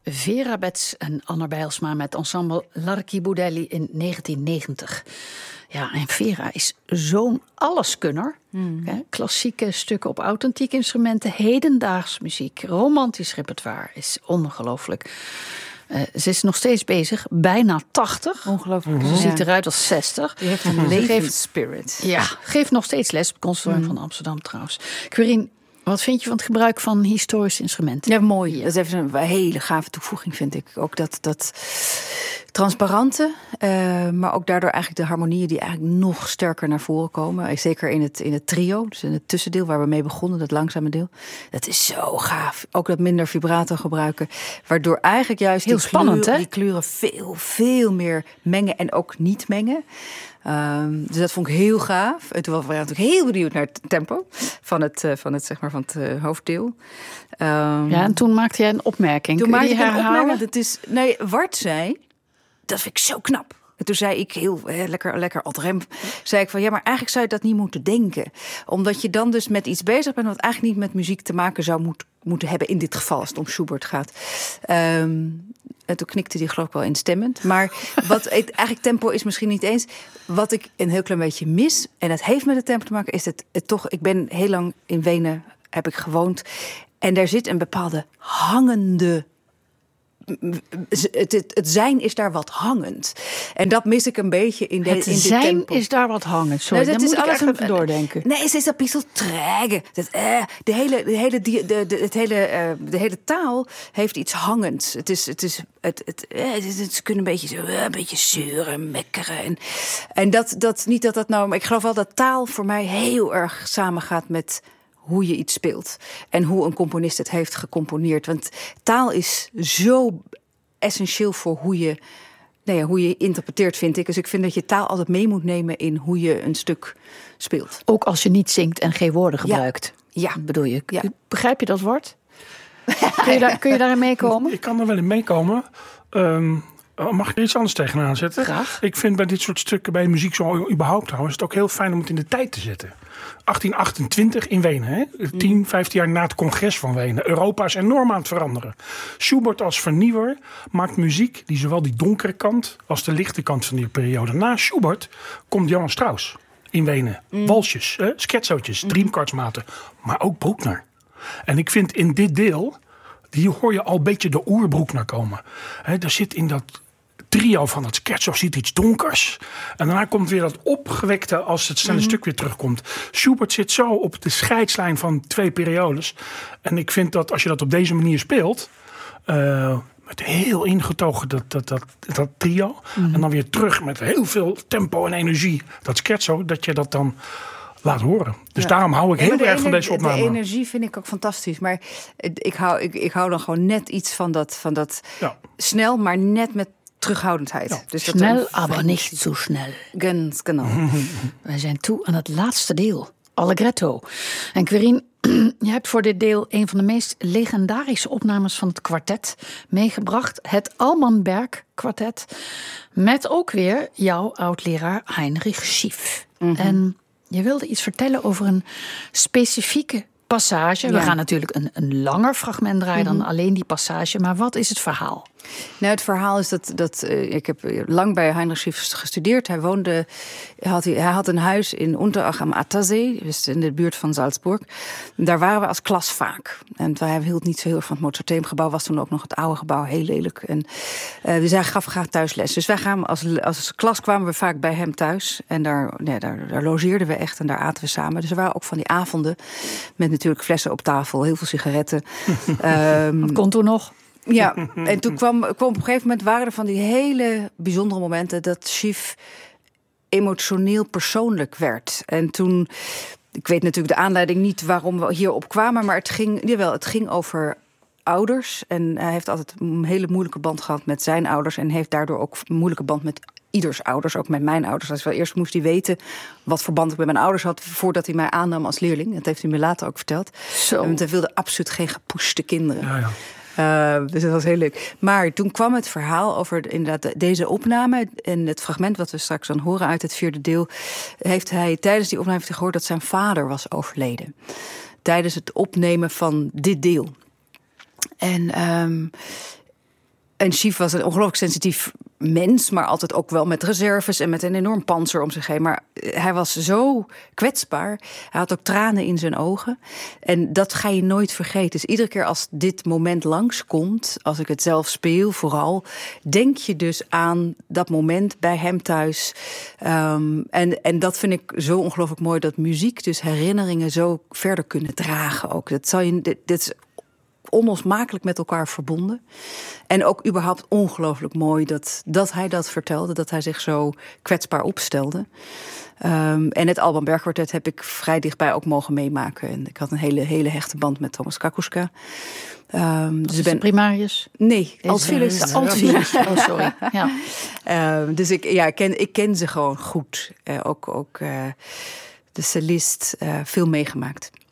Vera Betts en Anna Bijlsma met ensemble L'Archiboudelli in 1990. Ja, en Vera is zo'n alleskunner. Klassieke stukken op authentiek instrumenten, hedendaags muziek, romantisch repertoire. Is ongelooflijk. Ze is nog steeds bezig, bijna 80. Ongelooflijk. Ze ziet eruit als 60. Die heeft een levensspirit. Ja, geeft nog steeds les op het Conservatorium van Amsterdam trouwens. Quirine, wat vind je van het gebruik van historische instrumenten? Ja, mooi. Dat is even een hele gave toevoeging, vind ik. Ook dat transparante, maar ook daardoor eigenlijk de harmonieën die eigenlijk nog sterker naar voren komen. Zeker in het trio, dus in het tussendeel waar we mee begonnen, dat langzame deel. Dat is zo gaaf. Ook dat minder vibrato gebruiken, waardoor eigenlijk juist heel spannend, die kleuren veel meer mengen en ook niet mengen. Dus dat vond ik heel gaaf. En toen waren we natuurlijk heel benieuwd naar het tempo van het hoofddeel. Ja, en toen maakte jij een opmerking. Toen maakte ik een herhalen? opmerking. Wart zei, dat vind ik zo knap. En toen zei ik heel lekker ad rem, zei ik van ja, maar eigenlijk zou je dat niet moeten denken. Omdat je dan dus met iets bezig bent wat eigenlijk niet met muziek te maken zou moeten hebben in dit geval, als het om Schubert gaat. En toen knikte die geloof ik wel instemmend. Maar wat eigenlijk tempo is misschien niet eens. Wat ik een heel klein beetje mis, en dat heeft met het tempo te maken, is het toch. Ik ben heel lang in Wenen, heb ik gewoond. En daar zit een bepaalde hangende. Het zijn is daar wat hangend. En dat mis ik een beetje in dit tempo. Het zijn is daar wat hangend. Sorry, dat moet ik echt even doordenken. Nee, het is een beetje träge. De hele taal heeft iets hangends. Ze kunnen een beetje zeuren, mekkeren. En dat niet dat nou. Maar ik geloof wel dat taal voor mij heel erg samengaat met hoe je iets speelt en hoe een componist het heeft gecomponeerd. Want taal is zo essentieel voor hoe je interpreteert, vind ik. Dus ik vind dat je taal altijd mee moet nemen in hoe je een stuk speelt. Ook als je niet zingt en geen woorden gebruikt. Ja. Bedoel je? Ja. Begrijp je dat woord? Kun je daarin meekomen? Ik kan er wel in meekomen. Mag ik er iets anders tegenaan zetten? Graag. Ik vind bij dit soort stukken, bij muziek zo überhaupt trouwens, het ook heel fijn om het in de tijd te zetten. 1828 in Wenen, hè? 10, 15 jaar na het congres van Wenen. Europa is enorm aan het veranderen. Schubert als vernieuwer maakt muziek die zowel die donkere kant als de lichte kant van die periode. Na Schubert komt Johann Strauss in Wenen. Walsjes, scherzootjes, driemkwartsmaten, maar ook Bruckner. En ik vind in dit deel, hier hoor je al een beetje de oerbroekner komen. Daar zit in dat trio van het scherzo zit iets donkers. En daarna komt weer dat opgewekte als het snelle stuk weer terugkomt. Schubert zit zo op de scheidslijn van twee periodes. En ik vind dat als je dat op deze manier speelt, met heel ingetogen dat trio. En dan weer terug met heel veel tempo en energie. Dat scherzo, dat je dat dan laat horen. Dus daarom hou ik heel erg van deze opname. De energie vind ik ook fantastisch. Maar ik hou dan gewoon net iets van dat snel, maar net met terughoudendheid. Ja. Dus snel, aber niet zo snel. Ganz genau. Wij zijn toe aan het laatste deel. Allegretto. En Quirine, je hebt voor dit deel een van de meest legendarische opnames van het kwartet meegebracht. Het Alman Berg kwartet. Met ook weer jouw oud-leraar Heinrich Schiff. En je wilde iets vertellen over een specifieke passage. We gaan natuurlijk een langer fragment draaien dan alleen die passage. Maar wat is het verhaal? Nou, het verhaal is dat ik heb lang bij Heinrich Schiff gestudeerd. Hij had een huis in Unterach am Attersee, dus in de buurt van Salzburg. Daar waren we als klas vaak. En hij hield niet zo heel erg van het Mozarteumgebouw. Was toen ook nog het oude gebouw, heel lelijk. En dus hij gaf graag thuis les. Dus wij gaan als klas kwamen we vaak bij hem thuis. En daar logeerden we echt en daar aten we samen. Dus er waren ook van die avonden met natuurlijk flessen op tafel, heel veel sigaretten. Dat kon toen nog. Ja, en toen kwam op een gegeven moment waren er van die hele bijzondere momenten dat Schiff emotioneel persoonlijk werd. En toen, ik weet natuurlijk de aanleiding niet waarom we hierop kwamen, maar het ging over ouders. En hij heeft altijd een hele moeilijke band gehad met zijn ouders en heeft daardoor ook een moeilijke band met ieders ouders, ook met mijn ouders. Dus wel eerst moest hij weten wat voor band ik met mijn ouders had voordat hij mij aannam als leerling. Dat heeft hij me later ook verteld. Want hij wilde absoluut geen gepoeste kinderen. Ja. Dus dat was heel leuk. Maar toen kwam het verhaal over inderdaad deze opname. En het fragment wat we straks dan horen uit het vierde deel, heeft hij tijdens die opname gehoord dat zijn vader was overleden. Tijdens het opnemen van dit deel. En En Chief was een ongelooflijk sensitief mens, maar altijd ook wel met reserves en met een enorm pantser om zich heen. Maar hij was zo kwetsbaar. Hij had ook tranen in zijn ogen. En dat ga je nooit vergeten. Dus iedere keer als dit moment langskomt, als ik het zelf speel vooral, denk je dus aan dat moment bij hem thuis. En dat vind ik zo ongelooflijk mooi, dat muziek dus herinneringen zo verder kunnen dragen ook. Dit is onlosmakelijk met elkaar verbonden. En ook überhaupt ongelooflijk mooi dat hij dat vertelde, dat hij zich zo kwetsbaar opstelde. En het Alban Berg Quartet heb ik vrij dichtbij ook mogen meemaken. En ik had een hele hechte band met Thomas Kakuska. Dus ben primarius? Nee, altviolist. Altviolist. Oh, sorry. Ja. Dus ik ken ze gewoon goed. Ook de cellist, veel meegemaakt.